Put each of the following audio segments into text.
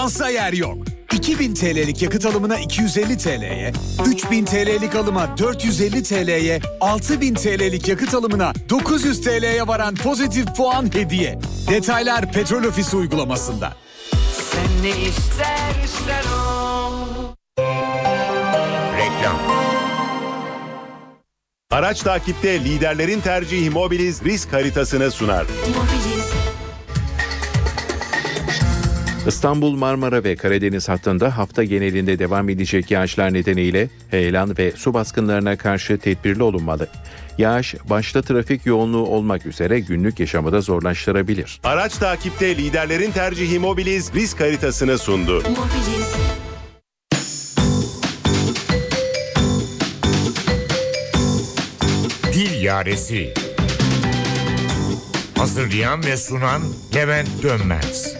avansa yer yok. 2000 TL'lik yakıt alımına 250 TL'ye, 3000 TL'lik alıma 450 TL'ye, 6000 TL'lik yakıt alımına 900 TL'ye varan pozitif puan hediye. Detaylar Petrol Ofisi uygulamasında. Sen ne istersen o. Reklam. Araç takipte liderlerin tercihi Mobiliz risk haritasını sunar. Mobiliz. İstanbul, Marmara ve Karadeniz hattında hafta genelinde devam edecek yağışlar nedeniyle heyelan ve su baskınlarına karşı tedbirli olunmalı. Yağış başta trafik yoğunluğu olmak üzere günlük yaşamı da zorlaştırabilir. Araç takipte liderlerin tercihi Mobiliz risk haritasını sundu. Mobiliz. Dil Yaresi. Hazırlayan ve sunan Levent Dönmez.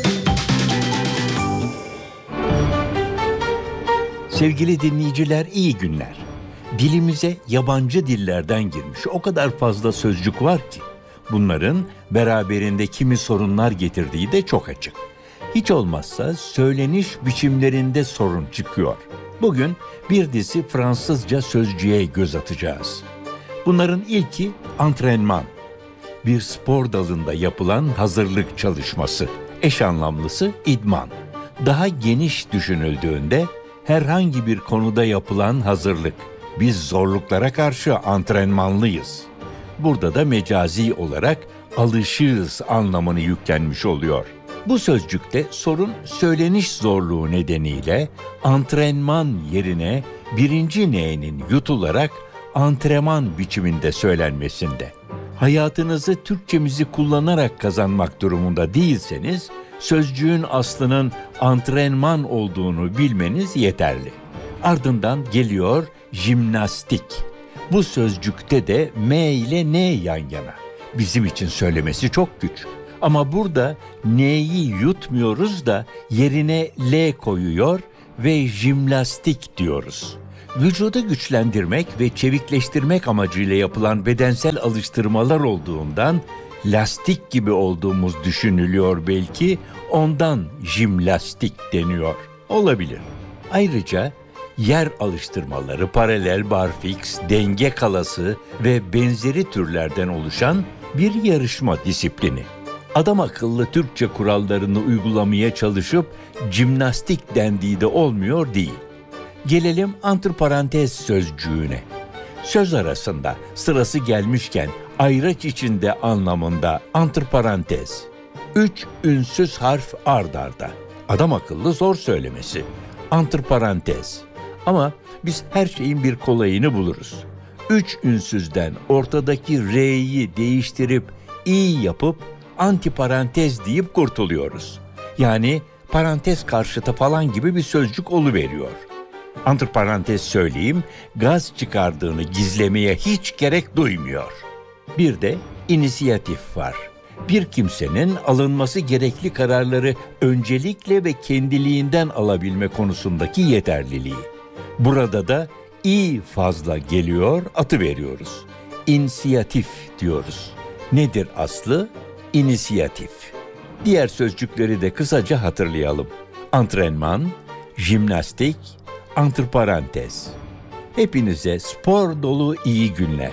Sevgili dinleyiciler, iyi günler. Dilimize yabancı dillerden girmiş o kadar fazla sözcük var ki bunların beraberinde kimi sorunlar getirdiği de çok açık. Hiç olmazsa söyleniş biçimlerinde sorun çıkıyor. Bugün bir dizi Fransızca sözcüğe göz atacağız. Bunların ilki antrenman. Bir spor dalında yapılan hazırlık çalışması. Eş anlamlısı idman. Daha geniş düşünüldüğünde herhangi bir konuda yapılan hazırlık. Biz zorluklara karşı antrenmanlıyız. Burada da mecazi olarak alışığız anlamını yüklenmiş oluyor. Bu sözcükte sorun söyleniş zorluğu nedeniyle antrenman yerine birinci n'nin yutularak antrenman biçiminde söylenmesinde. Hayatınızı Türkçemizi kullanarak kazanmak durumunda değilseniz, sözcüğün aslının antrenman olduğunu bilmeniz yeterli. Ardından geliyor jimnastik. Bu sözcükte de M ile N yan yana. Bizim için söylemesi çok güç. Ama burada N'yi yutmuyoruz da yerine L koyuyor ve jimnastik diyoruz. Vücudu güçlendirmek ve çevikleştirmek amacıyla yapılan bedensel alıştırmalar olduğundan lastik gibi olduğumuz düşünülüyor belki, ondan jimnastik deniyor. Olabilir. Ayrıca yer alıştırmaları, paralel barfiks, denge kalası ve benzeri türlerden oluşan bir yarışma disiplini. Adam akıllı Türkçe kurallarını uygulamaya çalışıp jimnastik dendiği de olmuyor değil. Gelelim antiparantez sözcüğüne. Söz arasında sırası gelmişken ayraç içinde anlamında antiparantez. 3 ünsüz harf ard arda. Adam akıllı zor söylemesi. Antiparantez. Ama biz her şeyin bir kolayını buluruz. 3 ünsüzden ortadaki R'yi değiştirip İ yapıp antiparantez deyip kurtuluyoruz. Yani parantez karşıtı falan gibi bir sözcük oluveriyor. Antiparantez söyleyeyim, gaz çıkardığını gizlemeye hiç gerek duymuyor. Bir de inisiyatif var. Bir kimsenin alınması gerekli kararları öncelikle ve kendiliğinden alabilme konusundaki yeterliliği. Burada da i fazla geliyor, atıveriyoruz. İnisiyatif diyoruz. Nedir aslı? İnisiyatif. Diğer sözcükleri de kısaca hatırlayalım. Antrenman, jimnastik, antiparantez. Hepinize spor dolu iyi günler.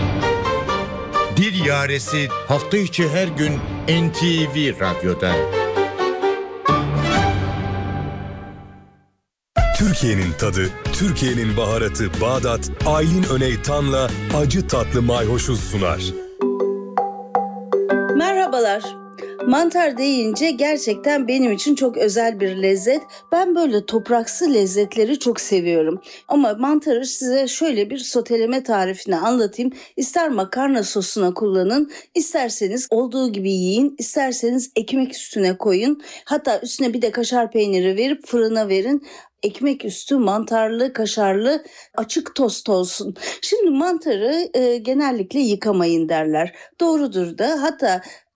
Dil Yaresi hafta içi her gün NTV Radyo'da. Türkiye'nin tadı, Türkiye'nin baharatı Bağdat, Aylin Öneytan'la acı tatlı mayhoşuz sunar. Merhabalar. Mantar deyince gerçekten benim için çok özel bir lezzet. Ben böyle topraksı lezzetleri çok seviyorum. Ama mantarı size şöyle bir soteleme tarifini anlatayım. İster makarna sosuna kullanın, isterseniz olduğu gibi yiyin, isterseniz ekmek üstüne koyun. Hatta üstüne bir de kaşar peyniri verip fırına verin. Ekmek üstü mantarlı, kaşarlı, açık tost olsun. Şimdi mantarı genellikle yıkamayın derler. Doğrudur da, hatta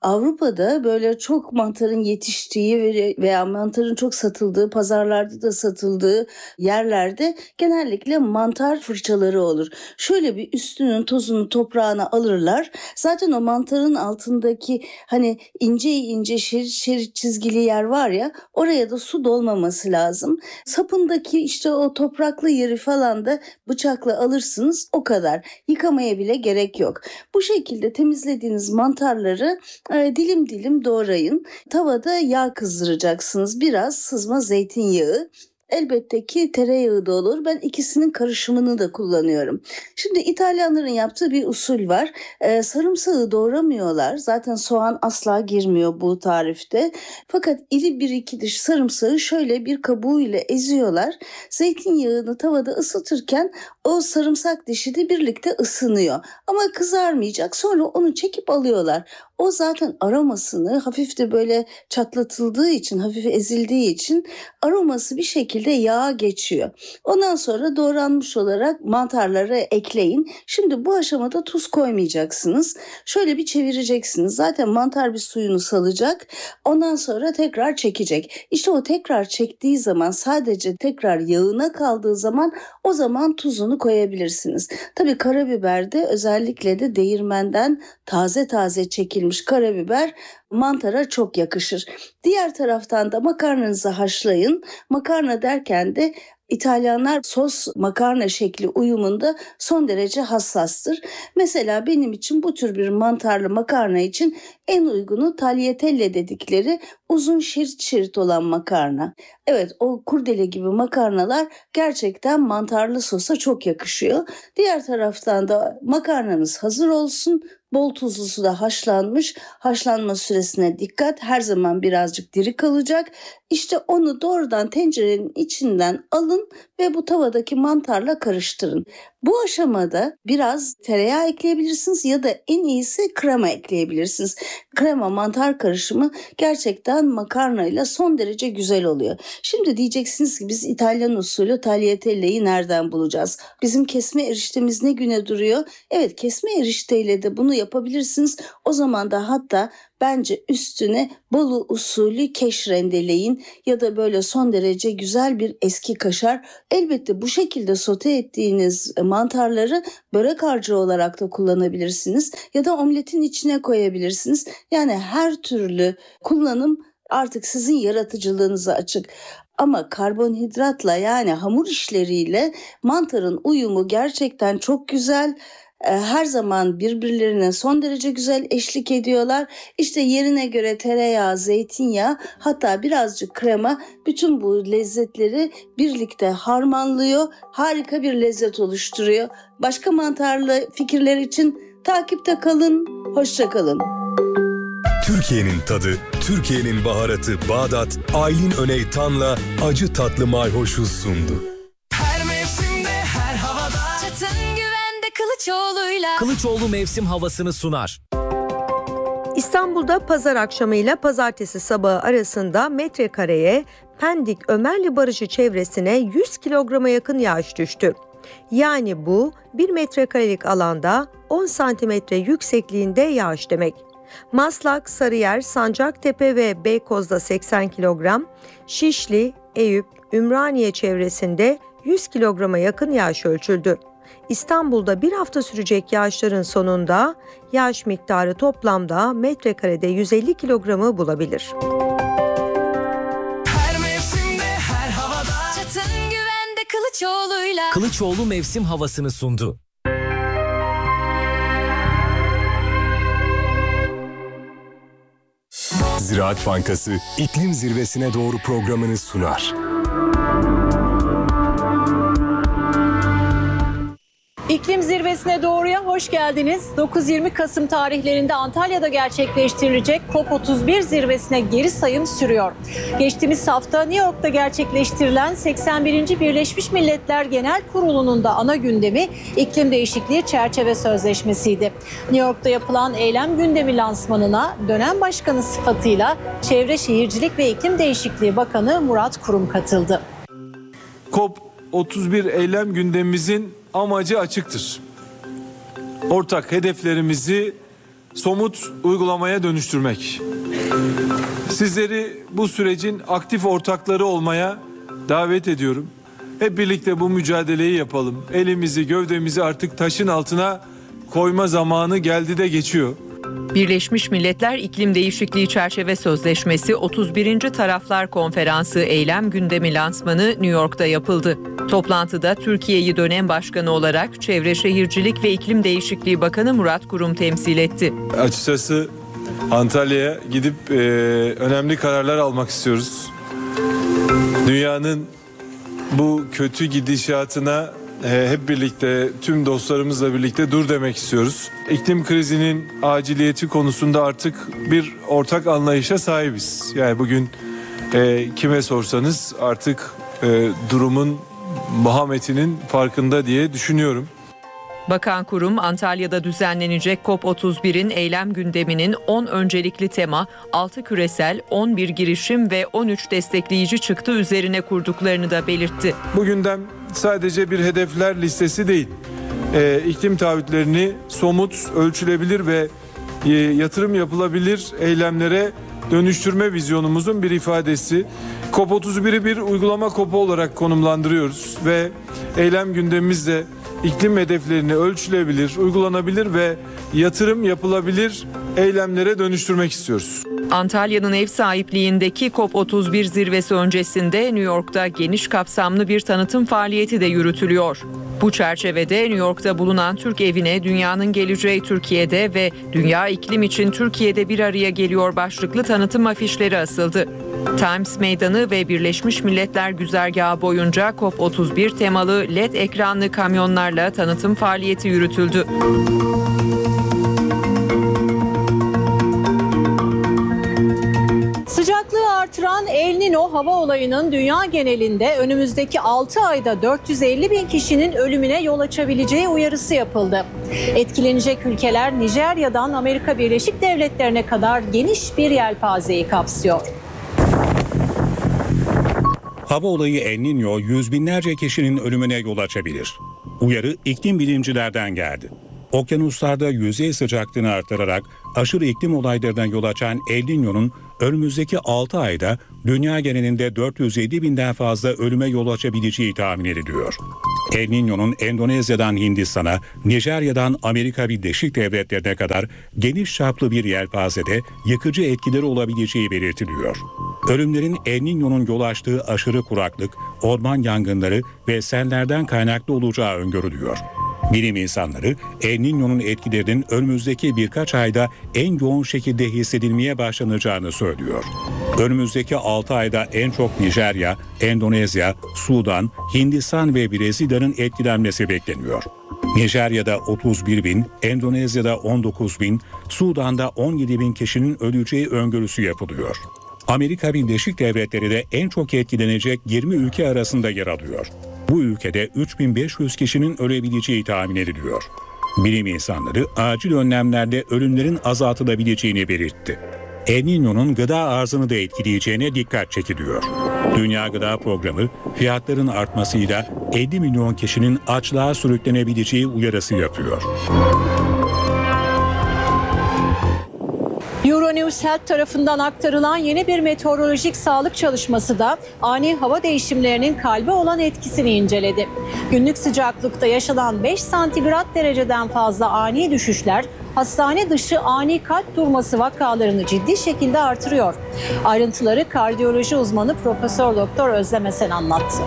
Avrupa'da böyle çok mantarın yetiştiği veya mantarın çok satıldığı, pazarlarda da satıldığı yerlerde genellikle mantar fırçaları olur. Şöyle bir üstünün tozunu toprağına alırlar. Zaten o mantarın altındaki hani ince ince şerit çizgili yer var ya, oraya da su dolmaması lazım. Sapındaki işte o topraklı yeri falan da bıçakla alırsınız, o kadar. Yıkamaya bile gerek yok. Bu şekilde temizlediğiniz mantarları dilim dilim doğrayın. Tavada yağ kızdıracaksınız. Biraz sızma zeytinyağı. Elbette ki tereyağı da olur. Ben ikisinin karışımını da kullanıyorum. Şimdi İtalyanların yaptığı bir usul var. Sarımsağı doğramıyorlar. Zaten soğan asla girmiyor bu tarifte. Fakat iri bir iki diş sarımsağı şöyle bir kabuğuyla eziyorlar. Zeytinyağını tavada ısıtırken o sarımsak dişi de birlikte ısınıyor. Ama kızarmayacak. Sonra onu çekip alıyorlar. O zaten aromasını hafif de böyle çatlatıldığı için, hafif ezildiği için aroması bir şekilde yağa geçiyor. Ondan sonra doğranmış olarak mantarları ekleyin. Şimdi bu aşamada tuz koymayacaksınız. Şöyle bir çevireceksiniz. Zaten mantar bir suyunu salacak. Ondan sonra tekrar çekecek. İşte o tekrar çektiği zaman, sadece tekrar yağına kaldığı zaman, o zaman tuzunu koyabilirsiniz. Tabii karabiberde, özellikle de değirmenden taze taze çekilmiş karabiber mantara çok yakışır. Diğer taraftan da makarnanızı haşlayın. Makarna derken de İtalyanlar sos makarna şekli uyumunda son derece hassastır. Mesela benim için bu tür bir mantarlı makarna için en uygunu tagliatelle dedikleri uzun şerit şerit olan makarna. Evet, o kurdele gibi makarnalar gerçekten mantarlı sosa çok yakışıyor. Diğer taraftan da makarnanız hazır olsun. Bol tuzlu suda haşlanmış. Haşlanma süresine dikkat. Her zaman birazcık diri kalacak. İşte onu doğrudan tencerenin içinden alın ve bu tavadaki mantarla karıştırın. Bu aşamada biraz tereyağı ekleyebilirsiniz ya da en iyisi krema ekleyebilirsiniz. Krema mantar karışımı gerçekten makarnayla son derece güzel oluyor. Şimdi diyeceksiniz ki biz İtalyan usulü tagliatelle'yi nereden bulacağız? Bizim kesme eriştemiz ne güne duruyor? Evet, kesme erişteyle de bunu yapabilirsiniz. O zaman da hatta bence üstüne Bolu usulü keş rendeleyin ya da böyle son derece güzel bir eski kaşar. Elbette bu şekilde sote ettiğiniz mantarları börek harcı olarak da kullanabilirsiniz ya da omletin içine koyabilirsiniz. Yani her türlü kullanım artık sizin yaratıcılığınıza açık. Ama karbonhidratla, yani hamur işleriyle mantarın uyumu gerçekten çok güzel. Her zaman birbirlerine son derece güzel eşlik ediyorlar. İşte yerine göre tereyağı, zeytinyağı, hatta birazcık krema bütün bu lezzetleri birlikte harmanlıyor. Harika bir lezzet oluşturuyor. Başka mantarlı fikirler için takipte kalın. Hoşça kalın. Türkiye'nin tadı, Türkiye'nin baharatı Bağdat, Aylin Öney Tan'la acı tatlı mayhoşu sundu. Her mevsimde, her havada. Çatın güvende Kılıçoğlu'yla. Kılıçoğlu mevsim havasını sunar. İstanbul'da pazar akşamıyla pazartesi sabahı arasında metrekareye Pendik Ömerli Barajı çevresine 100 kilograma yakın yağış düştü. Yani bu 1 metrekarelik alanda 10 santimetre yüksekliğinde yağış demek. Maslak, Sarıyer, Sancaktepe ve Beykoz'da 80 kilogram, Şişli, Eyüp, Ümraniye çevresinde 100 kilograma yakın yağış ölçüldü. İstanbul'da bir hafta sürecek yağışların sonunda yağış miktarı toplamda metrekarede 150 kilogramı bulabilir. Her mevsimde, her havada. Çatın güvende Kılıçoğlu'yla. Kılıçoğlu mevsim havasını sundu. Ziraat Bankası iklim zirvesine doğru programını sunar. İklim zirvesine doğruya hoş geldiniz. 9-20 Kasım tarihlerinde Antalya'da gerçekleştirilecek COP31 zirvesine geri sayım sürüyor. Geçtiğimiz hafta New York'ta gerçekleştirilen 81. Birleşmiş Milletler Genel Kurulu'nun da ana gündemi iklim değişikliği çerçeve sözleşmesiydi. New York'ta yapılan eylem gündemi lansmanına dönem başkanı sıfatıyla Çevre Şehircilik ve İklim Değişikliği Bakanı Murat Kurum katıldı. COP31 eylem gündemimizin amacı açıktır. Ortak hedeflerimizi somut uygulamaya dönüştürmek. Sizleri bu sürecin aktif ortakları olmaya davet ediyorum. Hep birlikte bu mücadeleyi yapalım. Elimizi, gövdemizi artık taşın altına koyma zamanı geldi de geçiyor. Birleşmiş Milletler İklim Değişikliği Çerçeve Sözleşmesi 31. Taraflar Konferansı eylem gündemi lansmanı New York'ta yapıldı. Toplantıda Türkiye'yi dönem başkanı olarak Çevre Şehircilik ve İklim Değişikliği Bakanı Murat Kurum temsil etti. Açıkçası Antalya'ya gidip önemli kararlar almak istiyoruz. Dünyanın bu kötü gidişatına hep birlikte, tüm dostlarımızla birlikte dur demek istiyoruz. İklim krizinin aciliyeti konusunda artık bir ortak anlayışa sahibiz. Yani bugün kime sorsanız artık durumun vahametinin farkında diye düşünüyorum. Bakan Kurum, Antalya'da düzenlenecek COP31'in eylem gündeminin 10 öncelikli tema, 6 küresel, 11 girişim ve 13 destekleyici çıktı üzerine kurduklarını da belirtti. Bu gündem sadece bir hedefler listesi değil, iklim taahhütlerini somut, ölçülebilir ve yatırım yapılabilir eylemlere dönüştürme vizyonumuzun bir ifadesi. COP31'i bir uygulama COP olarak konumlandırıyoruz ve eylem gündemimizde iklim hedeflerini ölçülebilir, uygulanabilir ve yatırım yapılabilir eylemlere dönüştürmek istiyoruz. Antalya'nın ev sahipliğindeki COP31 zirvesi öncesinde New York'ta geniş kapsamlı bir tanıtım faaliyeti de yürütülüyor. Bu çerçevede New York'ta bulunan Türk Evi'ne "Dünyanın Geleceği Türkiye'de" ve "Dünya İklim için Türkiye'de bir araya geliyor" başlıklı tanıtım afişleri asıldı. Times Meydanı ve Birleşmiş Milletler güzergahı boyunca COP31 temalı LED ekranlı kamyonlarla tanıtım faaliyeti yürütüldü. Sıcaklığı artıran El Niño hava olayının dünya genelinde önümüzdeki 6 ayda 450 bin kişinin ölümüne yol açabileceği uyarısı yapıldı. Etkilenecek ülkeler Nijerya'dan Amerika Birleşik Devletleri'ne kadar geniş bir yelpazeyi kapsıyor. Hava olayı El Niño yüz binlerce kişinin ölümüne yol açabilir. Uyarı iklim bilimcilerden geldi. Okyanuslarda yüzey sıcaklığını artırarak aşırı iklim olaylarına yol açan El Niño'nun önümüzdeki 6 ayda dünya genelinde 407 binden fazla ölüme yol açabileceği tahmin ediliyor. El Niño'nun Endonezya'dan Hindistan'a, Nijerya'dan Amerika Birleşik Devletleri'ne kadar geniş çaplı bir yelpazede yıkıcı etkileri olabileceği belirtiliyor. Ölümlerin El Niño'nun yol açtığı aşırı kuraklık, orman yangınları ve sellerden kaynaklı olacağı öngörülüyor. Bilim insanları El Niño'nun etkilerinin önümüzdeki birkaç ayda en yoğun şekilde hissedilmeye başlanacağını söylüyor. Önümüzdeki 6 ayda en çok Nijerya, Endonezya, Sudan, Hindistan ve Brezilya'nın etkilenmesi bekleniyor. Nijerya'da 31 bin, Endonezya'da 19 bin, Sudan'da 17 bin kişinin öleceği öngörüsü yapılıyor. Amerika Birleşik Devletleri de en çok etkilenecek 20 ülke arasında yer alıyor. Bu ülkede 3500 kişinin ölebileceği tahmin ediliyor. Bilim insanları acil önlemlerle ölümlerin azaltılabileceğini belirtti. El Niño'nun gıda arzını da etkileyeceğine dikkat çekiliyor. Dünya Gıda Programı fiyatların artmasıyla 50 milyon kişinin açlığa sürüklenebileceği uyarısı yapıyor. Euronews Health tarafından aktarılan yeni bir meteorolojik sağlık çalışması da ani hava değişimlerinin kalbe olan etkisini inceledi. Günlük sıcaklıkta yaşanan 5 santigrat dereceden fazla ani düşüşler hastane dışı ani kalp durması vakalarını ciddi şekilde artırıyor. Ayrıntıları kardiyoloji uzmanı Profesör Doktor Özlem Esen anlattı.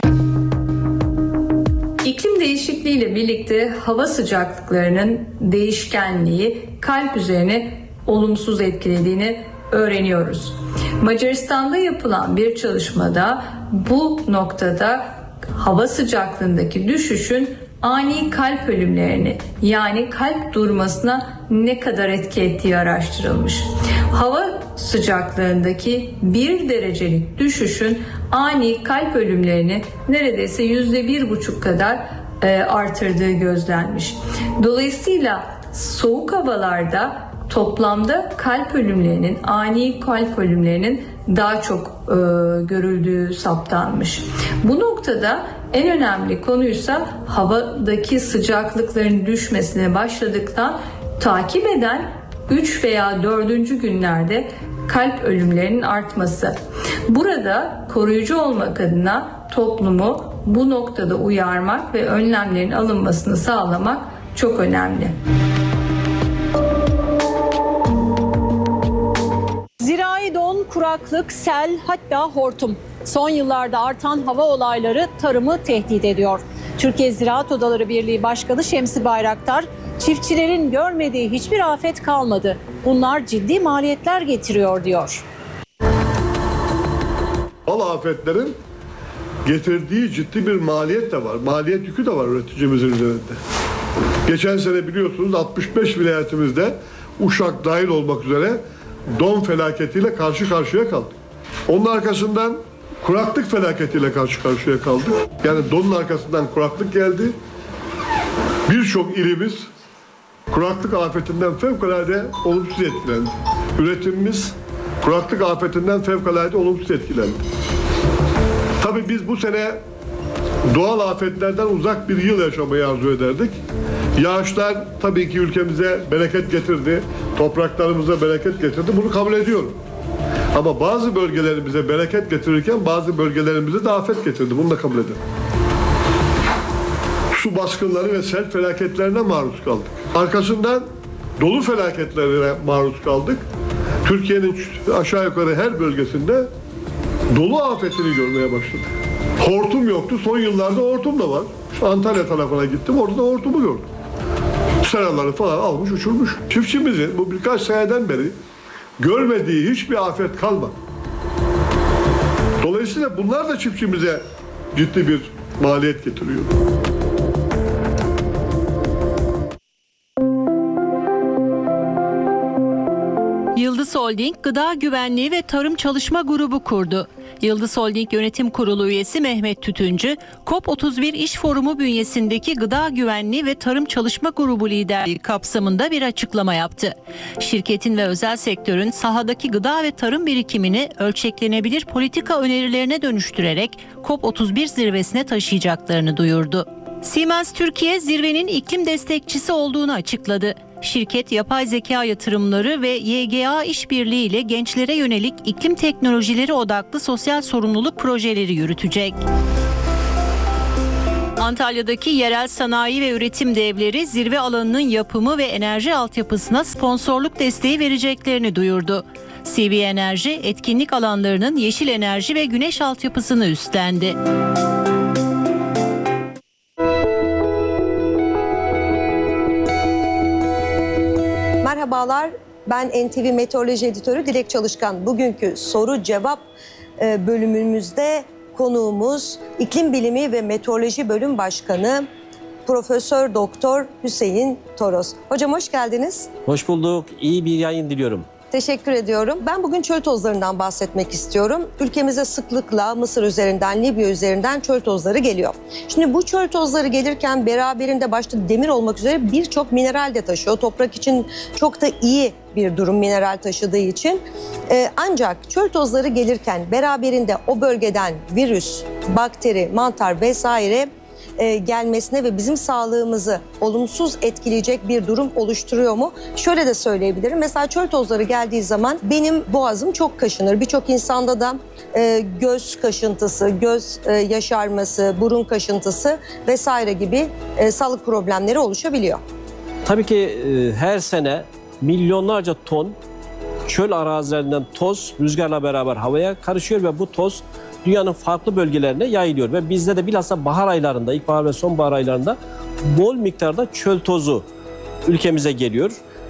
İklim değişikliğiyle birlikte hava sıcaklıklarının değişkenliği kalp üzerine olumsuz etkilediğini öğreniyoruz. Macaristan'da yapılan bir çalışmada bu noktada hava sıcaklığındaki düşüşün ani kalp ölümlerini, yani kalp durmasına ne kadar etki ettiği araştırılmış. Hava sıcaklığındaki 1 derecelik düşüşün ani kalp ölümlerini neredeyse %1,5 kadar artırdığı gözlenmiş. Dolayısıyla soğuk havalarda toplamda kalp ölümlerinin, ani kalp ölümlerinin daha çok görüldüğü saptanmış. Bu noktada en önemli konuysa havadaki sıcaklıkların düşmesine başladıktan takip eden 3 veya 4. günlerde kalp ölümlerinin artması. Burada koruyucu olmak adına toplumu bu noktada uyarmak ve önlemlerin alınmasını sağlamak çok önemli. Zirai don, kuraklık, sel, hatta hortum. Son yıllarda artan hava olayları tarımı tehdit ediyor. Türkiye Ziraat Odaları Birliği Başkanı Şemsi Bayraktar, çiftçilerin görmediği hiçbir afet kalmadı. Bunlar ciddi maliyetler getiriyor diyor. Doğal afetlerin getirdiği ciddi bir maliyet de var. Maliyet yükü de var üreticimizin üzerinde. Geçen sene biliyorsunuz 65 vilayetimizde Uşak dahil olmak üzere don felaketiyle karşı karşıya kaldık. Onun arkasından kuraklık felaketiyle karşı karşıya kaldık. Yani donun arkasından kuraklık geldi. Birçok ilimiz kuraklık afetinden fevkalade olumsuz etkilendi. Üretimimiz kuraklık afetinden fevkalade olumsuz etkilendi. Tabii biz bu sene doğal afetlerden uzak bir yıl yaşamayı arzu ederdik. Yağışlar tabii ki ülkemize bereket getirdi, topraklarımıza bereket getirdi. Bunu kabul ediyorum. Ama bazı bölgelerimize bereket getirirken bazı bölgelerimize de afet getirdi. Bunu da kabul ederim. Su baskınları ve sel felaketlerine maruz kaldık. Arkasından dolu felaketlerine maruz kaldık. Türkiye'nin aşağı yukarı her bölgesinde dolu afetini görmeye başladık. Hortum yoktu. Son yıllarda hortum da var. Şu Antalya tarafına gittim. Orada da hortumu gördüm. Seraları falan almış uçurmuş. Çiftçimizin bu birkaç seneden beri görmediği hiçbir afet kalmadı. Dolayısıyla bunlar da çiftçimize ciddi bir maliyet getiriyor. Yıldız Holding Gıda Güvenliği ve Tarım Çalışma Grubu kurdu. Yıldız Holding Yönetim Kurulu üyesi Mehmet Tütüncü, COP31 İş Forumu bünyesindeki Gıda Güvenliği ve Tarım Çalışma Grubu liderliği kapsamında bir açıklama yaptı. Şirketin ve özel sektörün sahadaki gıda ve tarım birikimini ölçeklenebilir politika önerilerine dönüştürerek COP31 zirvesine taşıyacaklarını duyurdu. Siemens Türkiye zirvenin iklim destekçisi olduğunu açıkladı. Şirket yapay zeka yatırımları ve YGA işbirliği ile gençlere yönelik iklim teknolojileri odaklı sosyal sorumluluk projeleri yürütecek. Antalya'daki yerel sanayi ve üretim devleri zirve alanının yapımı ve enerji altyapısına sponsorluk desteği vereceklerini duyurdu. CV Enerji etkinlik alanlarının yeşil enerji ve güneş altyapısını üstlendi. Merhabalar, ben NTV Meteoroloji Editörü Dilek Çalışkan. Bugünkü soru cevap bölümümüzde konuğumuz İklim Bilimi ve Meteoroloji Bölüm Başkanı Profesör Doktor Hüseyin Toros. Hocam hoş geldiniz. Hoş bulduk. İyi bir yayın diliyorum. Teşekkür ediyorum. Ben bugün çöl tozlarından bahsetmek istiyorum. Ülkemize sıklıkla Mısır üzerinden, Libya üzerinden çöl tozları geliyor. Şimdi bu çöl tozları gelirken beraberinde başta demir olmak üzere birçok mineral de taşıyor. Toprak için çok da iyi bir durum mineral taşıdığı için. Ancak çöl tozları gelirken beraberinde o bölgeden virüs, bakteri, mantar vesaire gelmesine ve bizim sağlığımızı olumsuz etkileyecek bir durum oluşturuyor mu? Şöyle de söyleyebilirim. Mesela çöl tozları geldiği zaman benim boğazım çok kaşınır. Birçok insanda da göz kaşıntısı, göz yaşarması, burun kaşıntısı vesaire gibi sağlık problemleri oluşabiliyor. Tabii ki her sene milyonlarca ton çöl arazilerinden toz rüzgarla beraber havaya karışıyor ve bu toz dünyanın farklı bölgelerine yayılıyor ve bizde de bilhassa bahar aylarında, ilkbahar ve sonbahar aylarında bol miktarda çöl tozu ülkemize geliyor.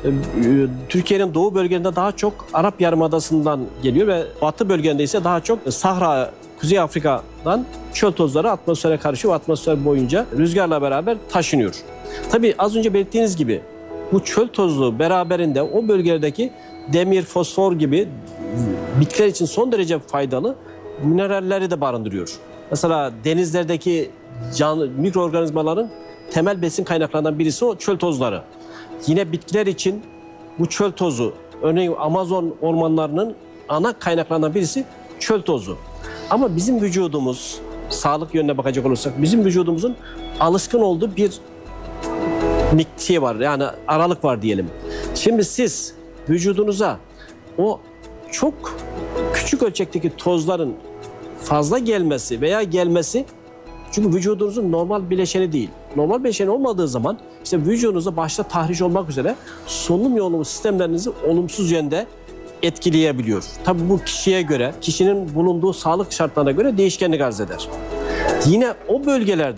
Türkiye'nin doğu bölgelerinde daha çok Arap Yarımadası'ndan geliyor ve batı bölgelerinde ise daha çok Sahra, Kuzey Afrika'dan çöl tozları atmosfere karışıyor ve atmosfer boyunca rüzgarla beraber taşınıyor. Tabii az önce belirttiğiniz gibi bu çöl tozu beraberinde o bölgelerdeki demir, fosfor gibi bitkiler için son derece faydalı mineralleri de barındırıyor. Mesela denizlerdeki mikroorganizmaların temel besin kaynaklarından birisi o çöl tozları. Yine bitkiler için bu çöl tozu, örneğin Amazon ormanlarının ana kaynaklarından birisi çöl tozu. Ama bizim vücudumuz, sağlık yönüne bakacak olursak, bizim vücudumuzun alışkın olduğu bir şey var, yani aralık var diyelim. Şimdi siz vücudunuza o çok küçük ölçekteki tozların fazla gelmesi veya gelmesi, çünkü vücudunuzun normal bileşeni değil. Normal bileşeni olmadığı zaman işte vücudunuzda başta tahriş olmak üzere solunum yolu sistemlerinizi olumsuz yönde etkileyebiliyor. Tabii bu kişiye göre, kişinin bulunduğu sağlık şartlarına göre değişkenlik arz eder. Yine o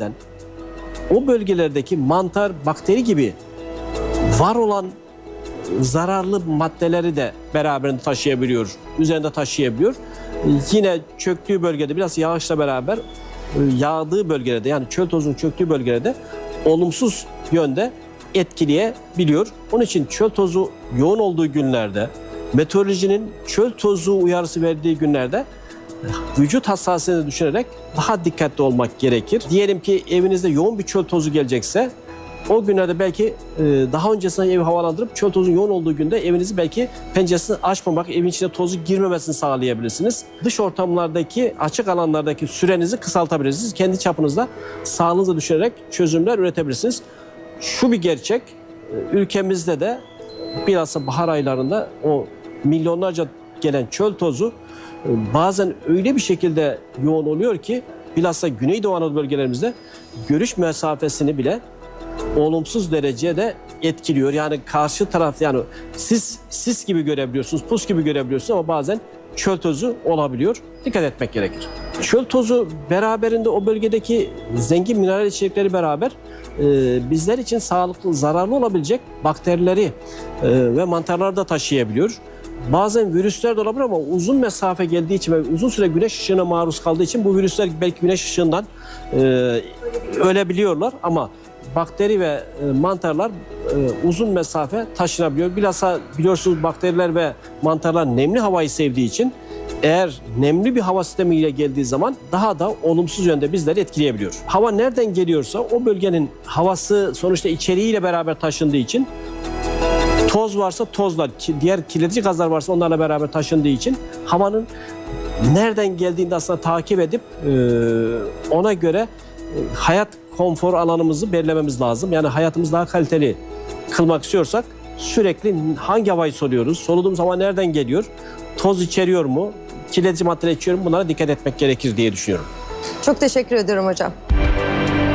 bölgelerdeki mantar, bakteri gibi var olan zararlı maddeleri de beraberinde taşıyabiliyor, üzerinde taşıyabiliyor. Yine çöktüğü bölgede biraz yağışla beraber yağdığı bölgelerde, yani çöl tozunun çöktüğü bölgelerde olumsuz yönde etkileyebiliyor. Onun için çöl tozu yoğun olduğu günlerde, meteorolojinin çöl tozu uyarısı verdiği günlerde vücut hassasiyetini düşünerek daha dikkatli olmak gerekir. Diyelim ki evinizde yoğun bir çöl tozu gelecekse, o günlerde belki daha öncesinden evi havalandırıp çöl tozun yoğun olduğu günde evinizi belki penceresini açmamak, evin içine tozu girmemesini sağlayabilirsiniz. Dış ortamlardaki, açık alanlardaki sürenizi kısaltabilirsiniz. Kendi çapınızda sağlığınızı düşünerek çözümler üretebilirsiniz. Şu bir gerçek, ülkemizde de bilhassa bahar aylarında o milyonlarca gelen çöl tozu bazen öyle bir şekilde yoğun oluyor ki bilhassa Güneydoğu Anadolu bölgelerimizde görüş mesafesini bile olumsuz derecede etkiliyor. Yani karşı taraf, yani sis gibi görebiliyorsunuz, pus gibi görebiliyorsunuz ama bazen çöl tozu olabiliyor. Dikkat etmek gerekir. Çöl tozu beraberinde o bölgedeki zengin mineral içerikleri beraber bizler için sağlıklı, zararlı olabilecek bakterileri ve mantarları da taşıyabiliyor. Bazen virüsler de olabilir ama uzun mesafe geldiği için ve uzun süre güneş ışığına maruz kaldığı için bu virüsler belki güneş ışığından ölebiliyorlar ama bakteri ve mantarlar uzun mesafe taşınabiliyor. Bilhassa biliyorsunuz bakteriler ve mantarlar nemli havayı sevdiği için eğer nemli bir hava sistemiyle geldiği zaman daha da olumsuz yönde bizleri etkileyebiliyor. Hava nereden geliyorsa o bölgenin havası sonuçta içeriğiyle beraber taşındığı için, toz varsa tozlar, diğer kirletici gazlar varsa onlarla beraber taşındığı için havanın nereden geldiğini de aslında takip edip ona göre hayat konfor alanımızı belirlememiz lazım. Yani hayatımızı daha kaliteli kılmak istiyorsak sürekli hangi havayı soluyoruz? Soluduğumuz hava nereden geliyor? Toz içeriyor mu? Kirletici maddeler içeriyor mu? Bunlara dikkat etmek gerekir diye düşünüyorum. Çok teşekkür ediyorum hocam.